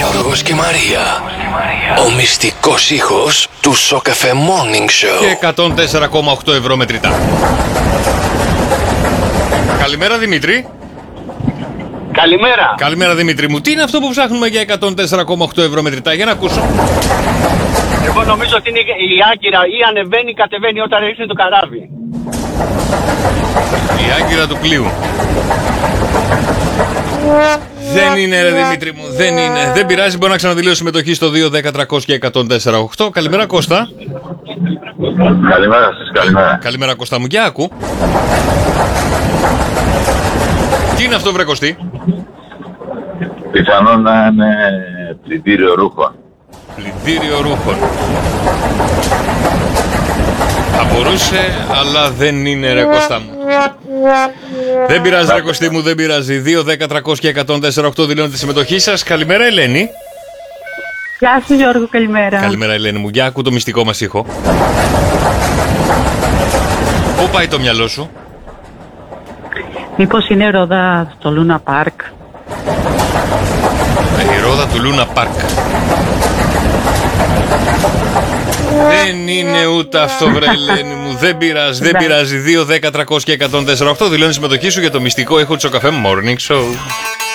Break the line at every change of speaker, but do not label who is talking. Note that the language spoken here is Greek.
Γιώργος και Μαρία. Ο μυστικός ήχος του Σοκαφέ Morning Show.
Και 104,8 ευρώ μετρητά. Καλημέρα Δημήτρη.
Καλημέρα.
Καλημέρα Δημήτρη μου. Τι είναι αυτό που ψάχνουμε για 104,8 ευρώ μετρητά? Για να ακούσω.
Εγώ νομίζω ότι είναι η Άγκυρα ή ανεβαίνει ή κατεβαίνει όταν ρίχνει το καράβι.
Η Άγκυρα του πλοίου. Δεν είναι ρε Δημήτρη μου, δεν είναι. Δεν πειράζει, μπορεί να ξαναδηλώσει συμμετοχή στο 2-10-300 και 104,8. Καλημέρα Κώστα.
Καλημέρα σας, καλημέρα.
Καλημέρα Κώστα μου, για άκου. Τι είναι αυτό βρε Κωστή?
Πιθανόν να είναι πλυντήριο ρούχων.
Πλυντήριο ρούχων. Θα μπορούσε, αλλά δεν είναι ρε Κώστα μου. Δεν πειράζει ρε Κωστή μου, δεν πειράζει. 2-10-300 και 104,8 δηλώνει τη συμμετοχή σας. Καλημέρα Ελένη.
Γεια σου Γιώργο, καλημέρα.
Καλημέρα Ελένη μου, για άκου το μυστικό μας ήχο. Πού πάει το μυαλό σου?
Μήπως είναι ρόδα στο Λούνα Πάρκ?
Η ρόδα του Λούνα Πάρκ. Δεν είναι ούτε αυτό βρε Ελένη μου. Δεν πειράζει, δεν πειράζει. 2-10-300 και 104,8 δηλώνει συμμετοχή σου για το μυστικό ήχο του Σοκαφέ Morning Show.